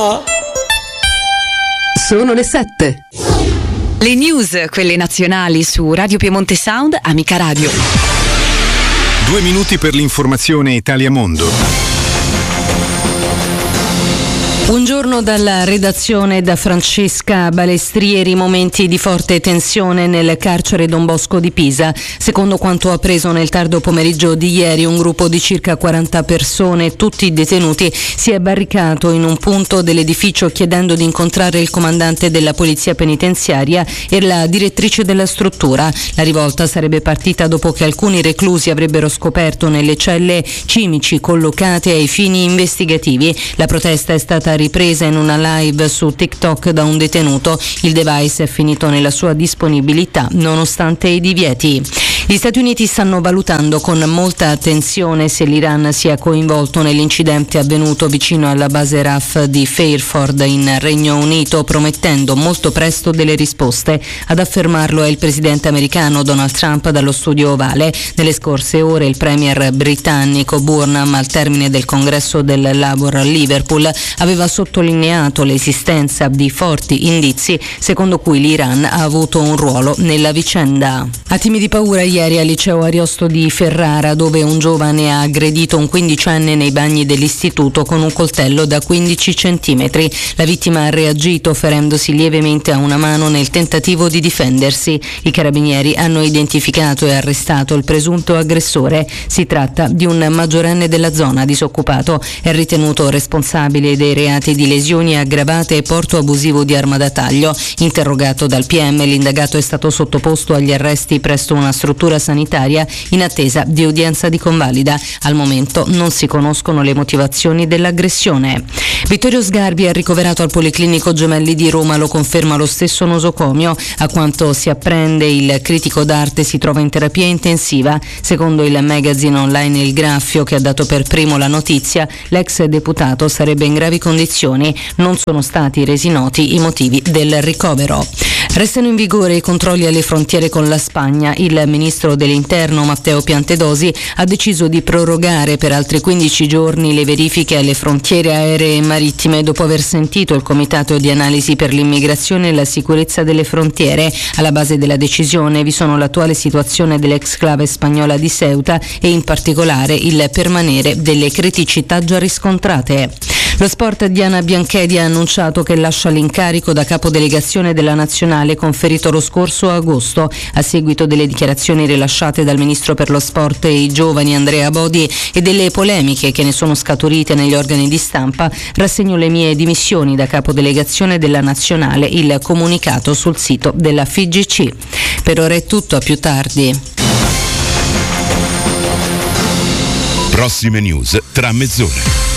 Sono le 7. Le news, quelle nazionali su Radio Piemonte Sound, Amica Radio. 2 minuti per l'informazione Italia Mondo. Buongiorno dalla redazione, da Francesca Balestrieri. Momenti di forte tensione nel carcere Don Bosco di Pisa. Secondo quanto appreso nel tardo pomeriggio di ieri, un gruppo di circa 40 persone, tutti detenuti, si è barricato in un punto dell'edificio chiedendo di incontrare il comandante della polizia penitenziaria e la direttrice della struttura. La rivolta sarebbe partita dopo che alcuni reclusi avrebbero scoperto nelle celle cimici collocate ai fini investigativi. La protesta è stata ripresa in una live su TikTok da un detenuto. Il device è finito nella sua disponibilità nonostante i divieti. Gli Stati Uniti stanno valutando con molta attenzione se l'Iran sia coinvolto nell'incidente avvenuto vicino alla base RAF di Fairford in Regno Unito, promettendo molto presto delle risposte. Ad affermarlo è il presidente americano Donald Trump dallo studio ovale. Nelle scorse ore il premier britannico Burnham, al termine del congresso del Labour a Liverpool, aveva sottolineato l'esistenza di forti indizi secondo cui l'Iran ha avuto un ruolo nella vicenda. Attimi di paura ieri al liceo Ariosto di Ferrara, dove un giovane ha aggredito un 15enne nei bagni dell'istituto con un coltello da 15 centimetri. La vittima ha reagito ferendosi lievemente a una mano nel tentativo di difendersi. I carabinieri hanno identificato e arrestato il presunto aggressore. Si tratta di un maggiorenne della zona, disoccupato. È ritenuto responsabile dei reati di lesioni aggravate e porto abusivo di arma da taglio. Interrogato dal PM, l'indagato è stato sottoposto agli arresti presso una struttura sanitaria in attesa di udienza di convalida. Al momento non si conoscono le motivazioni dell'aggressione. Vittorio Sgarbi è ricoverato al Policlinico Gemelli di Roma, lo conferma lo stesso nosocomio. A quanto si apprende, il critico d'arte si trova in terapia intensiva. Secondo il magazine online Il Graffio, che ha dato per primo la notizia, l'ex deputato sarebbe in gravi condizioni. Non sono stati resi noti i motivi del ricovero. Restano in vigore i controlli alle frontiere con la Spagna. Il ministro dell'Interno Matteo Piantedosi ha deciso di prorogare per altri 15 giorni le verifiche alle frontiere aeree e marittime dopo aver sentito il Comitato di Analisi per l'Immigrazione e la Sicurezza delle Frontiere. Alla base della decisione vi sono l'attuale situazione dell'exclave spagnola di Ceuta e in particolare il permanere delle criticità già riscontrate. Lo sport, Diana Bianchedi ha annunciato che lascia l'incarico da capodelegazione della nazionale conferito lo scorso agosto. A seguito delle dichiarazioni rilasciate dal ministro per lo sport e i giovani Andrea Bodi e delle polemiche che ne sono scaturite negli organi di stampa, rassegno le mie dimissioni da capodelegazione della nazionale. Il comunicato sul sito della FIGC. Per ora è tutto, a più tardi. Prossime news tra mezz'ora.